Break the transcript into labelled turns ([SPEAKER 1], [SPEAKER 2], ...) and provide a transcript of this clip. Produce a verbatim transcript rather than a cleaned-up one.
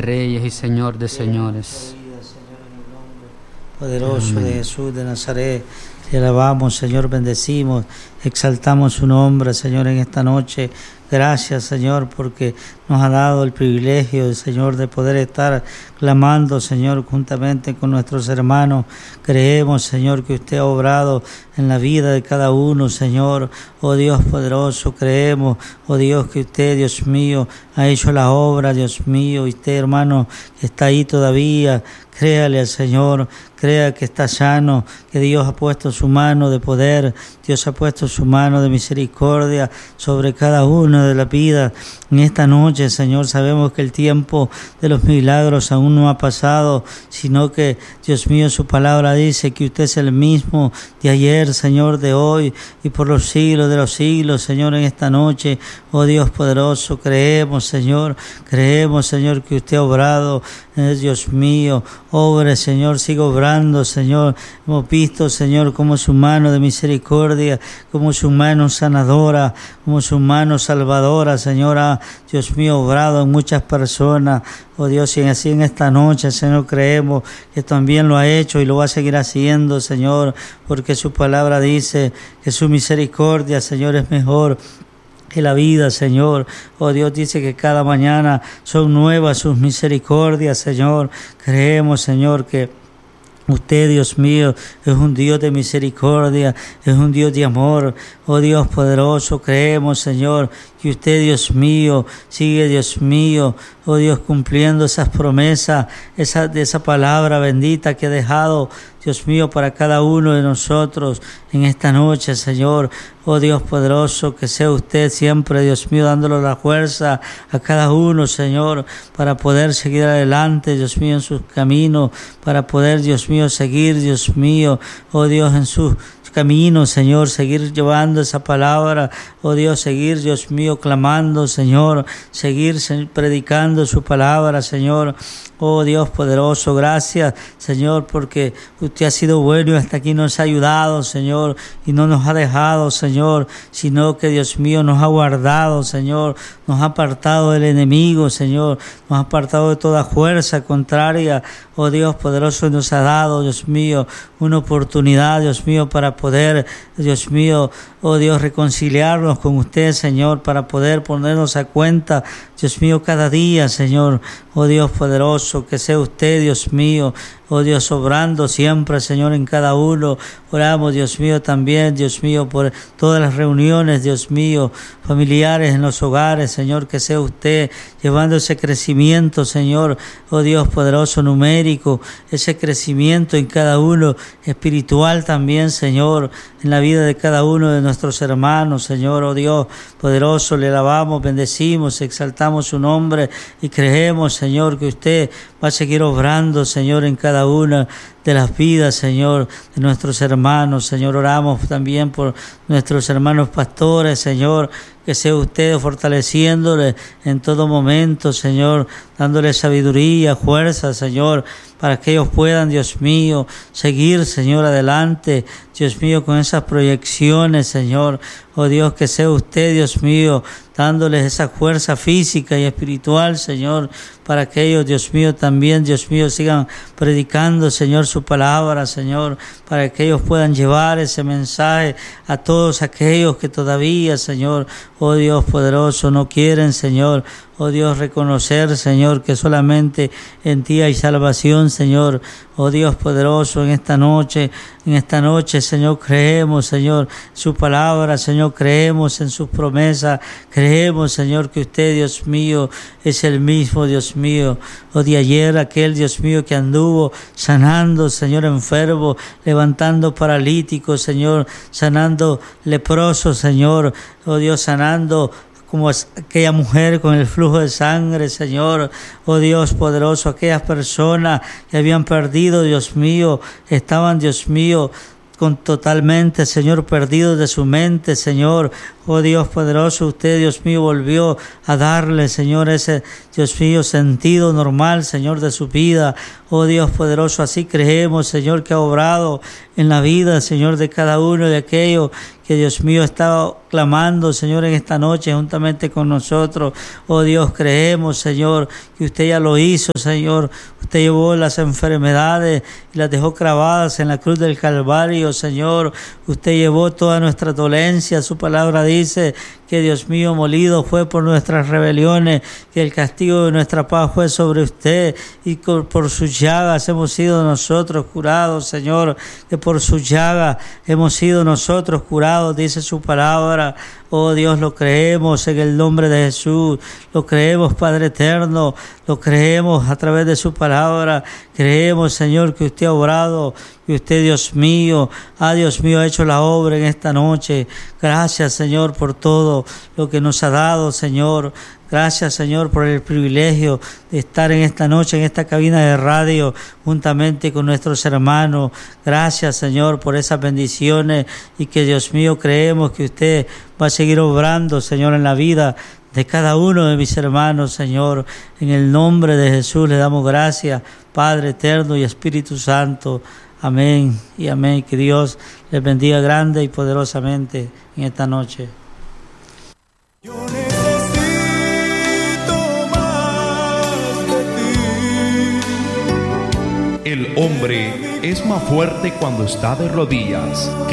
[SPEAKER 1] Reyes y Señor de señores.
[SPEAKER 2] Poderoso Amén. De Jesús de Nazaret, te alabamos, Señor, bendecimos, exaltamos su nombre, Señor, en esta noche. Gracias, Señor, porque nos ha dado el privilegio, Señor, de poder estar clamando, Señor, juntamente con nuestros hermanos. Creemos, Señor, que usted ha obrado en la vida de cada uno, Señor. Oh Dios poderoso, creemos, oh Dios, que usted, Dios mío, ha hecho la obra, Dios mío. Y usted, hermano, que está ahí todavía, créale al Señor, crea que está sano, que Dios ha puesto su mano de poder, Dios ha puesto su mano de misericordia sobre cada uno de la vida. En esta noche, Señor, sabemos que el tiempo de los milagros aún no ha pasado, sino que, Dios mío, su palabra dice que usted es el mismo de ayer, Señor, de hoy y por los siglos de los siglos, Señor, en esta noche. Oh Dios poderoso, creemos, Señor, creemos, Señor, que usted ha obrado, eh, Dios mío, obre, Señor, siga obrando, Señor. Hemos visto, Señor, como su mano de misericordia, como su mano sanadora, como su mano salvadora, Señor, ha, Dios mío, obrado en muchas personas. Oh Dios, y así en esta noche, Señor, creemos que también lo ha hecho y lo va a seguir haciendo, Señor, porque su palabra dice que su misericordia, Señor, es mejor que la vida, Señor. Oh Dios, dice que cada mañana son nuevas sus misericordias, Señor. Creemos, Señor, que usted, Dios mío, es un Dios de misericordia, es un Dios de amor. Oh Dios poderoso, creemos, Señor, que usted, Dios mío, sigue, Dios mío, oh Dios, cumpliendo esas promesas, esa, de esa palabra bendita que ha dejado, Dios mío, para cada uno de nosotros en esta noche, Señor. Oh Dios poderoso, que sea usted siempre, Dios mío, dándole la fuerza a cada uno, Señor, para poder seguir adelante, Dios mío, en sus caminos, para poder, Dios mío, seguir, Dios mío, oh Dios, en sus camino, Señor, seguir llevando esa palabra, oh Dios, seguir, Dios mío, clamando, Señor, seguir predicando su palabra, Señor. Oh Dios poderoso, gracias, Señor, porque usted ha sido bueno y hasta aquí nos ha ayudado, Señor, y no nos ha dejado, Señor, sino que, Dios mío, nos ha guardado, Señor, nos ha apartado del enemigo, Señor, nos ha apartado de toda fuerza contraria. Oh Dios poderoso, nos ha dado, Dios mío, una oportunidad, Dios mío, para poder, Dios mío, oh Dios, reconciliarnos con usted, Señor, para poder ponernos a cuenta, Dios mío, cada día, Señor. Oh Dios poderoso, que sea usted, Dios mío, oh Dios, obrando siempre, Señor, en cada uno. Oramos, Dios mío, también, Dios mío, por todas las reuniones, Dios mío, familiares en los hogares, Señor, que sea usted llevando ese crecimiento, Señor, oh Dios poderoso, numérico, ese crecimiento en cada uno, espiritual también, Señor, en la vida de cada uno de nuestros hermanos, Señor, oh Dios poderoso, le alabamos, bendecimos, exaltamos su nombre y creemos, Señor, que usted va a seguir obrando, Señor, en cada una de las vidas, Señor, de nuestros hermanos. Señor, oramos también por nuestros hermanos pastores, Señor, que sea usted fortaleciéndole en todo momento, Señor, dándole sabiduría, fuerza, Señor, para que ellos puedan, Dios mío, seguir, Señor, adelante, Dios mío, con esas proyecciones, Señor. Oh Dios, que sea usted, Dios mío, dándoles esa fuerza física y espiritual, Señor, para que ellos, Dios mío, también, Dios mío, sigan predicando, Señor, su palabra, Señor, para que ellos puedan llevar ese mensaje a todos aquellos que todavía, Señor, oh Dios poderoso, no quieren, Señor, oh Dios, reconocer, Señor, que solamente en ti hay salvación, Señor. Oh Dios poderoso, en esta noche, en esta noche, Señor, creemos, Señor, su palabra, Señor, creemos en sus promesas, creemos, Señor, que usted, Dios mío, es el mismo, Dios mío, oh de ayer, aquel, Dios mío, que anduvo sanando, Señor, enfermo, levantando paralíticos, Señor, sanando leprosos, Señor, oh Dios, sanando como aquella mujer con el flujo de sangre, Señor, oh Dios poderoso, aquellas personas que habían perdido, Dios mío, estaban, Dios mío, con totalmente, Señor, perdidos de su mente, Señor. Oh Dios poderoso, usted, Dios mío, volvió a darle, Señor, ese, Dios mío, sentido normal, Señor, de su vida. Oh Dios poderoso, así creemos, Señor, que ha obrado en la vida, Señor, de cada uno de aquellos que, Dios mío, está clamando, Señor, en esta noche juntamente con nosotros. Oh Dios, creemos, Señor, que usted ya lo hizo, Señor. Usted llevó las enfermedades y las dejó clavadas en la cruz del Calvario, Señor. Usted llevó toda nuestra dolencia. Su palabra dice que, Dios mío, molido fue por nuestras rebeliones, que el castigo de nuestra paz fue sobre usted, y por sus llagas hemos sido nosotros curados, Señor, que por sus llagas hemos sido nosotros curados, dice su palabra. Oh Dios, lo creemos en el nombre de Jesús, lo creemos, Padre eterno, lo creemos a través de su palabra. Creemos, Señor, que usted ha obrado, que usted, Dios mío, ah, Dios mío, ha hecho la obra en esta noche. Gracias, Señor, por todo lo que nos ha dado, Señor. Gracias, Señor, por el privilegio de estar en esta noche en esta cabina de radio juntamente con nuestros hermanos. Gracias, Señor, por esas bendiciones, y que, Dios mío, creemos que usted va a seguir obrando, Señor, en la vida de cada uno de mis hermanos, Señor. En el nombre de Jesús le damos gracias, Padre eterno y Espíritu Santo. Amén y amén. Que Dios les bendiga grande y poderosamente en esta noche.
[SPEAKER 3] Yo necesito más de ti.
[SPEAKER 4] El hombre es más fuerte cuando está de rodillas que